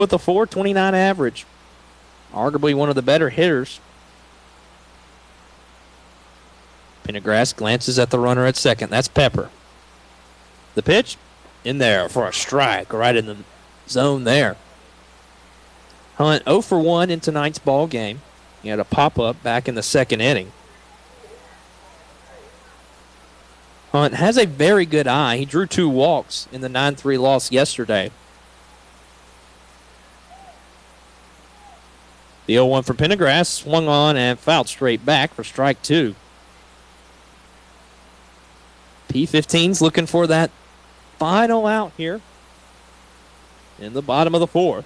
with a 4.29 average. Arguably one of the better hitters. Pendergrass glances at the runner at second. That's Pepper. The pitch in there for a strike right in the zone there. Hunt 0 for 1 in tonight's ball game. He had a pop-up back in the second inning. Hunt has a very good eye. He drew 2 walks in the 9-3 loss yesterday. The 0-1 from Pendergrass swung on and fouled straight back for strike 2. P15's looking for that final out here in the bottom of the 4th.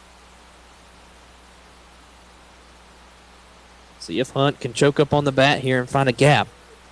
See if Hunt can choke up on the bat here and find a gap.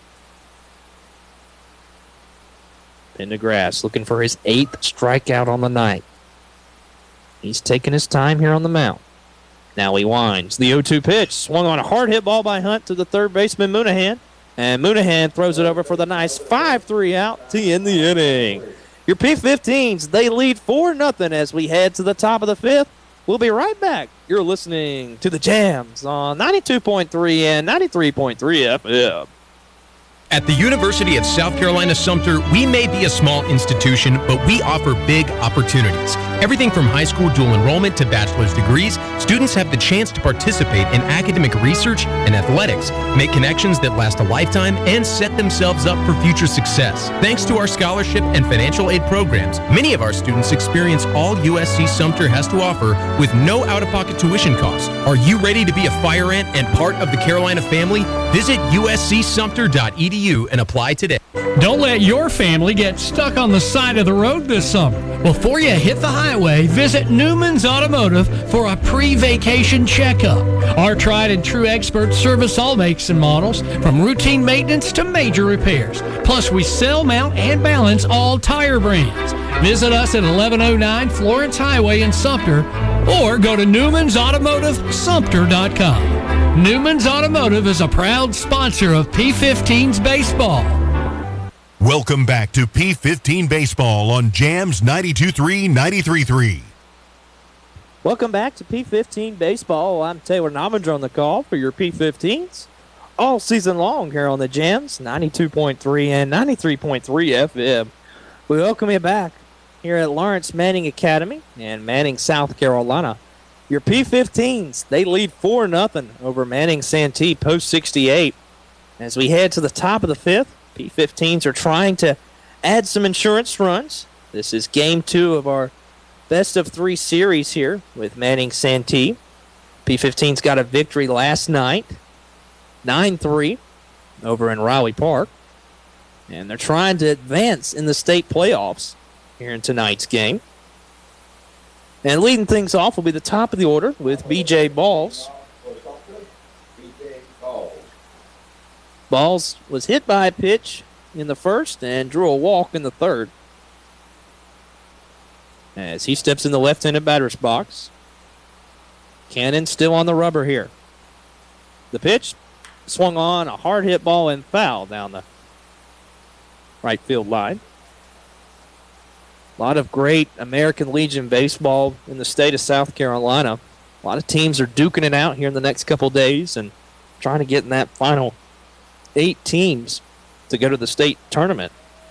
Pendergrass looking for his 8th strikeout on the night. He's taking his time here on the mound. Now he winds. The 0-2 pitch swung on a hard hit ball by Hunt to the third baseman Moonahan. And Moonahan throws it over for the nice 5-3 out to end the inning. Your P15s, they lead 4-0 as we head to the top of the 5th. We'll be right back. You're listening to the Jams on 92.3 and 93.3 FM. At the University of South Carolina Sumter, we may be a small institution, but we offer big opportunities. Everything from high school dual enrollment to bachelor's degrees, students have the chance to participate in academic research and athletics, make connections that last a lifetime, and set themselves up for future success. Thanks to our scholarship and financial aid programs, many of our students experience all USC Sumter has to offer with no out-of-pocket tuition costs. Are you ready to be a fire ant and part of the Carolina family? Visit uscsumter.edu and apply today. Don't let your family get stuck on the side of the road this summer. Before you hit the highway, visit Newman's Automotive for a pre-vacation checkup. Our tried and true experts service all makes and models, from routine maintenance to major repairs. Plus, we sell, mount, and balance all tire brands. Visit us at 1109 Florence Highway in Sumter or go to Newman'sAutomotiveSumter.com. Newman's Automotive is a proud sponsor of P15's baseball. Welcome back to P15 Baseball on Jams 92.3, 93.3. Welcome back to P15 Baseball. I'm Taylor Nominger on the call for your P15s all season long here on the Jams 92.3 and 93.3 FM. We welcome you back here at Lawrence Manning Academy in Manning, South Carolina. Your P15s, they lead 4-0 over Manning Santee post 68. As we head to the top of the 5th, P15s are trying to add some insurance runs. This is game 2 of our best of 3 series here with Manning Santee. P15s got a victory last night, 9-3 over in Riley Park. And they're trying to advance in the state playoffs here in tonight's game. And leading things off will be the top of the order with B.J. Balls. Balls was hit by a pitch in the first and drew a walk in the third. As he steps in the left-handed batter's box. Cannon still on the rubber here. The pitch swung on, a hard hit ball and foul down the right field line. A lot of great American Legion baseball in the state of South Carolina. A lot of teams are duking it out here in the next couple days and trying to get in that final 8 teams to go to the state tournament.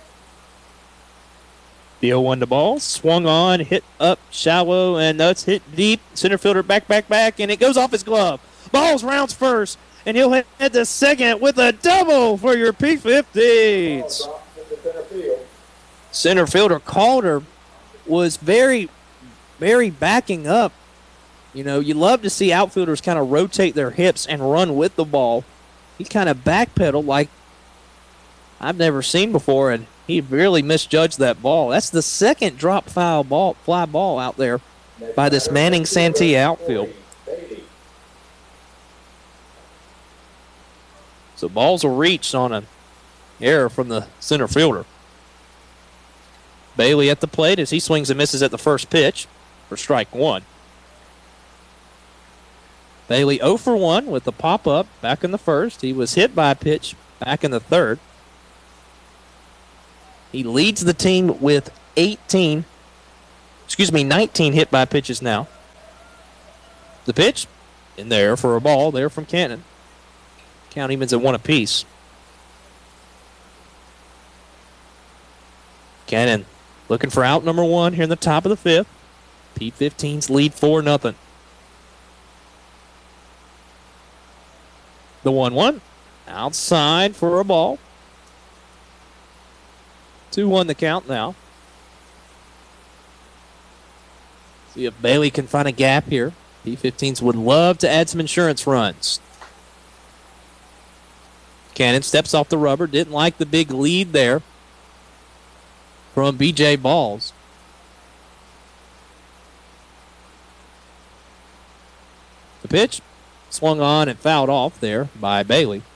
The 0-1 to ball, swung on, hit up shallow, and that's hit deep. Center fielder back, and it goes off his glove. Balls rounds first, and he'll head to second with a double for your P15s. Center fielder Calder was very, very backing up. You know, you love to see outfielders kind of rotate their hips and run with the ball. He kind of backpedaled like I've never seen before, and he really misjudged that ball. That's the second drop fly ball out there by this Manning Santee outfield. So balls will reach on an error from the center fielder. Bailey at the plate as he swings and misses at the first pitch for strike 1. Bailey 0 for 1 with the pop-up back in the first. He was hit by a pitch back in the third. He leads the team with 19 hit by pitches now. The pitch in there for a ball there from Cannon. Count evens at 1 apiece. Cannon looking for out number 1 here in the top of the 5th. P15's lead 4-0. The 1-1 outside for a ball. 2-1 the count now. See if Bailey can find a gap here. P15s would love to add some insurance runs. Cannon steps off the rubber. Didn't like the big lead there from B.J. Balls. The pitch swung on and fouled off there by Bailey.